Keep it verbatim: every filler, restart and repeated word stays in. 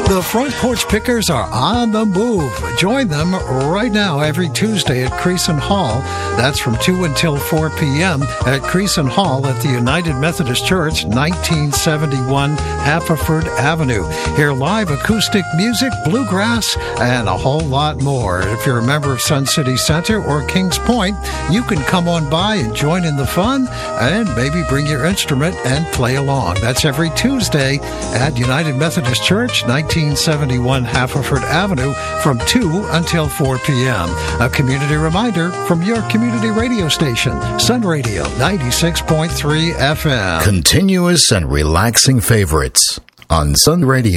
The Front Porch Pickers are on the move. Join them right now every Tuesday at Creason Hall. That's from two until four p.m. at Creason Hall at the United Methodist Church, nineteen seventy-one Haverford Avenue. Hear live acoustic music, bluegrass, and a whole lot more. If you're a member of Sun City Center or Kings Point, you can come on by and join in the fun and maybe bring your instrument and play along. That's every Tuesday at United Methodist Church, nineteen seventy-one Haverford Avenue, from two until four p.m. A community reminder from your community radio station, Sun Radio ninety-six point three F M. Continuous and relaxing favorites on Sun Radio.